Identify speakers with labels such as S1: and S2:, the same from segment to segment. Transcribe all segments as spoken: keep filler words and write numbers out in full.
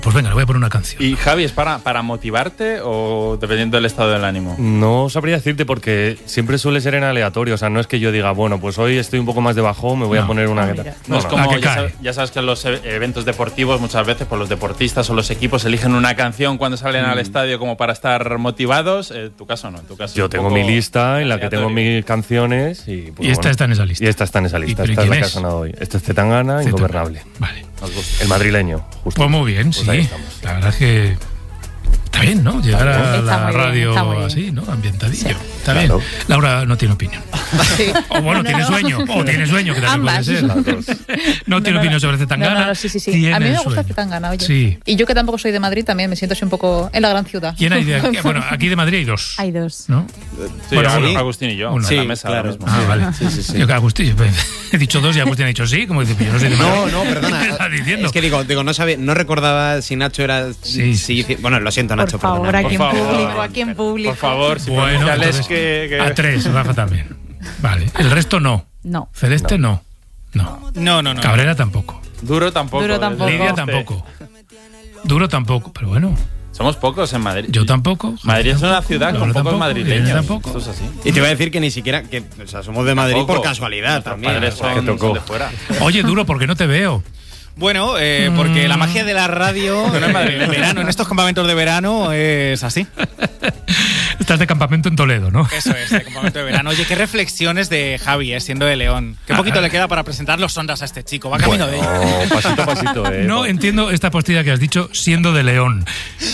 S1: Pues venga, le voy a poner una canción.
S2: ¿Y Javi, es para, para motivarte o dependiendo del estado del ánimo?
S3: No sabría decirte porque siempre suele ser en aleatorio. O sea, no es que yo diga, bueno, pues hoy estoy un poco más de bajón, me voy
S1: no.
S3: a poner una...
S1: Ah,
S3: no,
S2: No,
S3: no,
S2: es
S3: no.
S2: como,
S1: Ah, que
S2: ya,
S1: cae.
S2: sabes, ya sabes que en los e- eventos deportivos muchas veces pues los deportistas o los equipos eligen una canción cuando salen mm. al estadio como para estar motivados. En tu caso no, en tu caso
S3: Yo tengo mi lista en la que tengo mis canciones y... Pues,
S1: y esta
S3: bueno,
S1: está en esa lista.
S3: Y esta está en esa lista. Esta es la que ha sonado hoy. Este es Zetangana, Ingobernable.
S1: Vale.
S3: El madrileño, justo.
S1: Pues muy bien, pues sí. La verdad es que está bien, ¿no? Llegar a
S4: está
S1: la radio
S4: bien,
S1: así, ¿no? Ambientadillo.
S4: Sí.
S1: Está
S3: claro.
S1: bien. Laura no tiene opinión.
S4: Sí.
S1: O bueno,
S4: No,
S1: tiene
S4: no.
S1: sueño. O tiene sueño, que también
S4: Ambas.
S1: puede ser. No, no tiene
S4: no,
S1: opinión
S4: no.
S1: sobre Zetangana.
S4: No, no, no, sí, sí, sí.
S1: Tiene
S4: A mí me gusta
S1: sueño.
S4: Zetangana, oye.
S1: Sí.
S4: Y yo que tampoco soy de Madrid también me siento así un poco en la gran ciudad.
S1: ¿Quién hay de aquí? Bueno, aquí de Madrid hay dos.
S4: Hay dos.
S1: ¿No?
S2: Sí,
S1: Bueno,
S2: Agustín,
S1: uno.
S2: Agustín y yo,
S1: Uno.
S2: en
S1: Sí,
S2: la mesa
S5: claro.
S2: ahora mismo.
S1: Ah, vale.
S5: Sí, sí, sí.
S1: Yo que Agustín, he dicho dos y Agustín ha dicho sí, como dice, yo no soy de Madrid.
S5: No, no, perdona.
S1: ¿Qué estás diciendo?
S5: Es que digo, digo no sabía, no recordaba si Nacho era.
S1: Sí,
S5: si, si- bueno, lo siento,
S4: Por
S5: Nacho,
S4: favor,
S5: perdona.
S4: aquí en
S2: Por favor.
S4: público, aquí en público.
S2: Por favor, si
S1: Bueno,
S2: pronunciales
S1: entonces,
S2: que, que...
S1: a tres, Rafa también. Vale. El resto no.
S4: No.
S1: Celeste no. No.
S6: No, no, no.
S1: Cabrera tampoco.
S2: Duro tampoco.
S4: Duro tampoco.
S2: desde
S1: Lidia
S2: luego.
S1: tampoco. Duro tampoco. Pero bueno,
S2: Somos pocos en Madrid.
S1: yo tampoco.
S2: Madrid es una ciudad con
S1: Laura
S2: pocos
S1: tampoco,
S2: madrileños.
S1: Irene tampoco.
S2: Esto es así.
S5: Y te iba a decir que ni siquiera. Que, o sea, somos de Madrid
S2: Tampoco.
S5: por casualidad
S2: Nuestros
S5: también.
S2: padres
S5: o sea,
S2: son,
S3: que tocó.
S2: son de fuera.
S1: Oye, Duro, ¿por qué no te veo?
S6: Bueno, eh, porque la magia de la radio
S2: No es madrileño.
S6: en verano, en estos campamentos de verano es así.
S1: Estás de campamento en Toledo, ¿no?
S6: Eso es, de campamento de verano. Oye, qué reflexiones de Javi, eh, siendo de León. Qué poquito le queda para presentar los sondas a este chico. Va camino de ello.
S3: Oh, pasito a pasito, eh.
S1: No entiendo esta postilla que has dicho siendo de León.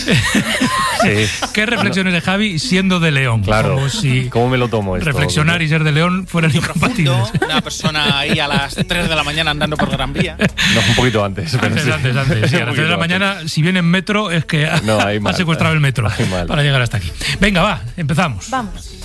S3: Sí.
S1: ¿Qué reflexiones de Javi siendo de León?
S3: Claro.
S1: Como si
S3: ¿Cómo me lo tomo esto?
S1: reflexionar y ser de León fueran
S6: Profundo,
S1: incompatibles.
S6: una persona ahí a las tres de la mañana andando por Gran Vía.
S3: No, un poquito antes. pero
S1: Antes,
S3: sí.
S1: antes, antes. Sí, a las
S3: Un
S1: tres de la
S3: poquito
S1: mañana, si viene en metro, es que ha,
S3: No, ahí
S1: ha
S3: mal.
S1: secuestrado el metro
S3: Ahí mal.
S1: para llegar hasta aquí. Venga, va, empezamos.
S4: Vamos.